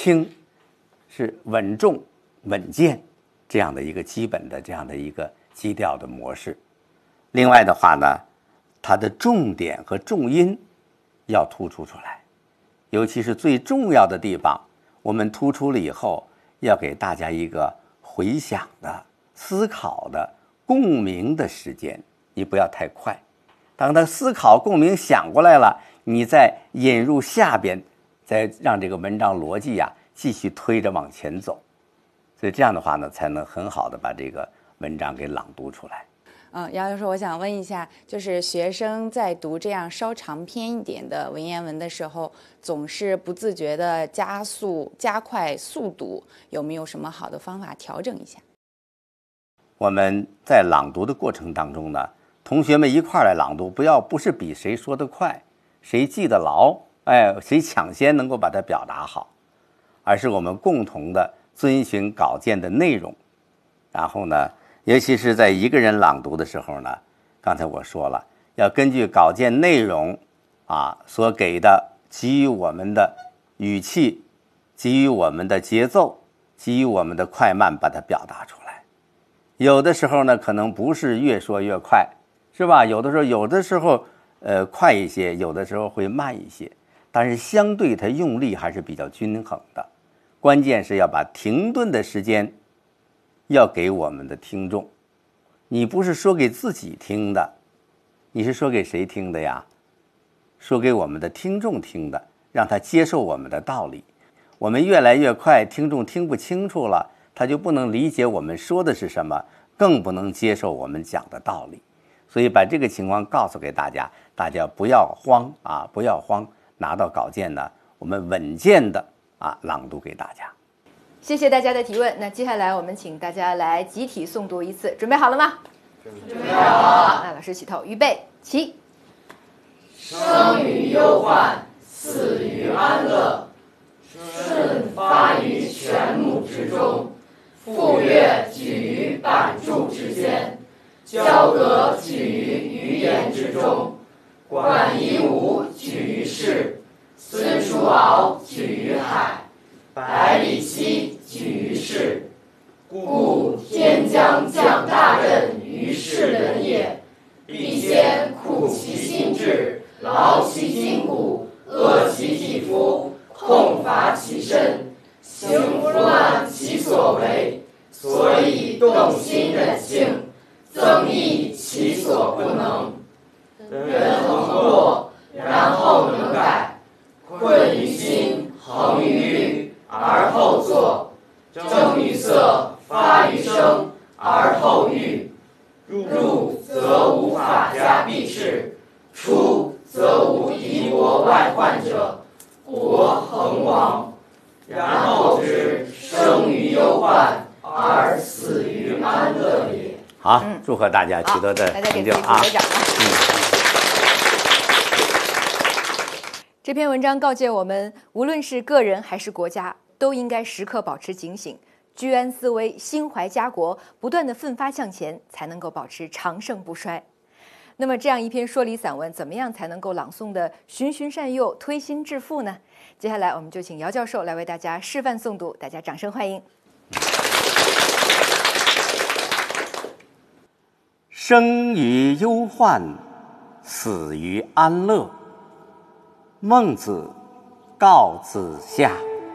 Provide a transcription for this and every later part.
听是稳重稳健这样的一个基本的这样的一个基调的模式。另外的话呢，它的重点和重音要突出出来，尤其是最重要的地方，我们突出了以后，要给大家一个回想的、思考的、共鸣的时间。你不要太快，当他思考、共鸣想过来了，你再引入下边，再让这个文章逻辑继续推着往前走。所以这样的话呢，才能很好的把这个文章给朗读出来。 姚教授，我想问一下，就是学生在读这样稍长篇一点的文言文的时候，总是不自觉的加快速读，有没有什么好的方法调整一下？ 我们在朗读的过程当中呢，同学们一块来朗读，不是比谁说得快，谁记得牢，谁抢先能够把它表达好，而是我们共同的遵循稿件的内容。然后呢，尤其是在一个人朗读的时候呢，刚才我说了，要根据稿件内容所给的，给予我们的语气，给予我们的节奏，给予我们的快慢，把它表达出来。有的时候呢，可能不是越说越快，是吧？有的时候快一些，有的时候会慢一些，但是相对它用力还是比较均衡的。关键是要把停顿的时间要给我们的听众。你不是说给自己听的，你是说给谁听的呀？说给我们的听众听的，让他接受我们的道理。我们越来越快，听众听不清楚了，他就不能理解我们说的是什么，更不能接受我们讲的道理。所以把这个情况告诉给大家，大家不要慌不要慌，拿到稿件呢，我们稳健的朗读给大家。 谢谢大家的提问。那接下来我们请大家来集体诵读一次，准备好了吗？ 准备好了。 那老师起头，预备起。 生于忧患，死于安乐。舜发于泉母之中，傅说举于版筑之间，交葛举于鱼言之中，管夷吾举于市，孙叔敖举于海，百里奚举于市。故天将降大任于世人也，必先苦其心志，劳其筋骨，饿其体肤，空乏其身，行拂乱其所为，所以动心忍性，增益其所不能。人恒过，然后能改，困于心，恒于虑，而后作，正于色，发于声，而后喻。入则无法家必士，出则无夷国外患者，国恒亡。然后之生于忧患，而死于安乐也。 好，祝贺大家取得的成就啊！ 这篇文章告诫我们，无论是个人还是国家，都应该时刻保持警醒，居安思危，心怀家国，不断的奋发向前，才能够保持长盛不衰。那么这样一篇说理散文，怎么样才能够朗诵的循循善诱，推心置腹呢？接下来我们就请姚教授来为大家示范诵读，大家掌声欢迎。 生于忧患，死于安乐。孟子告子夏。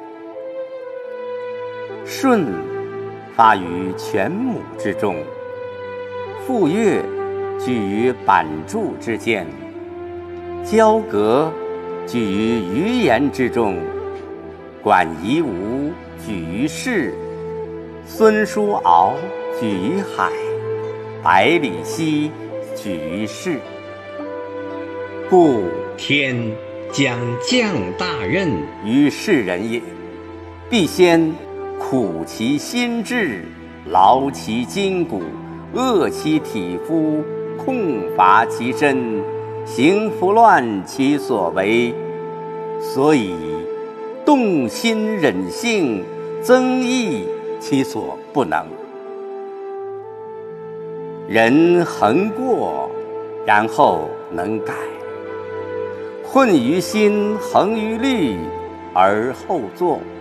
舜发于泉母之中，傅说举于版筑之间，交葛举于鱼言之中，管夷吾举于市，孙叔敖举于海，百里奚举于市。故天将降大任于世人也，必先苦其心志，劳其筋骨，饿其体肤，空乏其身，行拂乱其所为，所以动心忍性，增益其所不能。人恒过，然后能改，困于心，恒于虑，而后作，